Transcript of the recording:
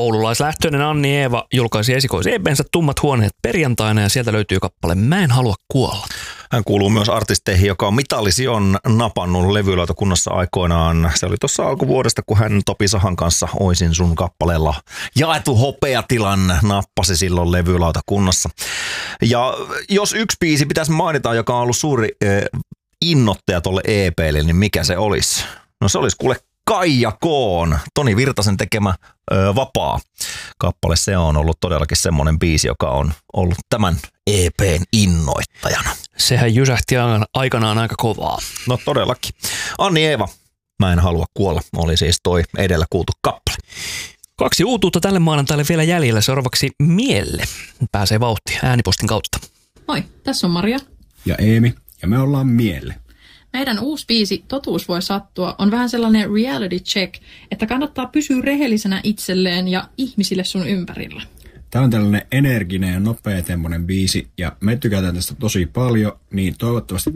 Oululaislähtöinen Anni Eeva julkaisi esikois-EP:nsä Tummat huoneet perjantaina ja sieltä löytyy kappale Mä en halua kuolla. Hän kuuluu myös artisteihin, joka on mitallisi-on napannut levylautakunnassa aikoinaan. Se oli tuossa alkuvuodesta, kun hän Topi Sahan kanssa Oisin sun kappaleella jaettu hopeatilan nappasi silloin levylautakunnassa. Ja jos yksi biisi pitäisi mainita, joka on ollut suuri innoittaja tolle EP:lle, niin mikä se olisi? No se olisi kuule Kaija Koon, Toni Virtasen tekemä Vapaa kappale. Se on ollut todellakin semmoinen biisi, joka on ollut tämän EP:n innoittajana. Sehän jysähti aikanaan aika kovaa. No todellakin. Anni Eeva, Mä en halua kuolla, oli siis toi edellä kuultu kappale. 2 uutuutta tälle maanantaille vielä jäljellä. Seuraavaksi Mielle pääsee vauhtiin äänipostin kautta. Moi, tässä on Maria. Ja Eemi, ja me ollaan Mielle. Meidän uusi biisi Totuus voi sattua on vähän sellainen reality check, että kannattaa pysyä rehellisenä itselleen ja ihmisille sun ympärillä. Tämä on tällainen energinen ja nopeatemmoinen biisi, ja me tykätään tästä tosi paljon, niin toivottavasti